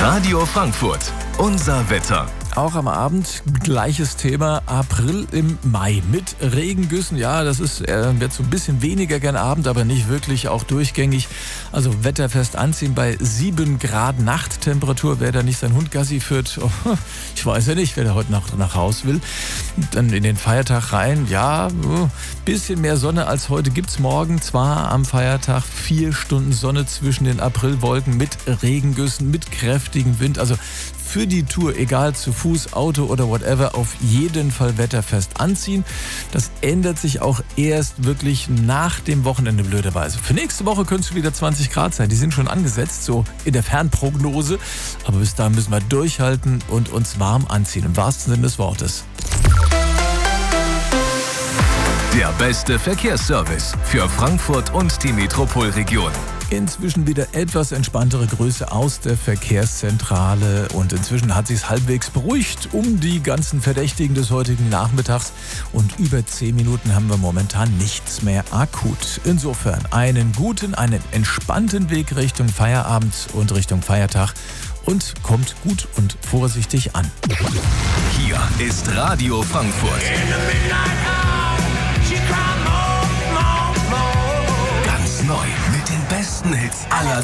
Radio Frankfurt, unser Wetter. Auch am Abend gleiches Thema, April im Mai mit Regengüssen. Ja, das wird so ein bisschen weniger gern Abend, aber nicht wirklich auch durchgängig. Also wetterfest anziehen bei 7 Grad Nachttemperatur. Wer da nicht seinen Hund Gassi führt, ich weiß ja nicht, wer da heute nach Haus will. Dann in den Feiertag rein, ja, bisschen mehr Sonne als heute gibt's morgen. Zwar am Feiertag 4 Stunden Sonne zwischen den Aprilwolken mit Regengüssen, mit kräftigem Wind. Also für die Tour, egal zu Fuß, Auto oder whatever, auf jeden Fall wetterfest anziehen. Das ändert sich auch erst wirklich nach dem Wochenende blöderweise. Für nächste Woche können es wieder 20 Grad sein. Die sind schon angesetzt, so in der Fernprognose. Aber bis dahin müssen wir durchhalten und uns warm anziehen, im wahrsten Sinne des Wortes. Der beste Verkehrsservice für Frankfurt und die Metropolregion. Inzwischen wieder etwas entspanntere Grüße aus der Verkehrszentrale und inzwischen hat sich's halbwegs beruhigt um die ganzen Verdächtigen des heutigen Nachmittags und über 10 Minuten haben wir momentan nichts mehr akut. Insofern einen entspannten Weg Richtung Feierabend und Richtung Feiertag und kommt gut und vorsichtig an. Hier ist Radio Frankfurt. Ganz neu mit den besten Hits aller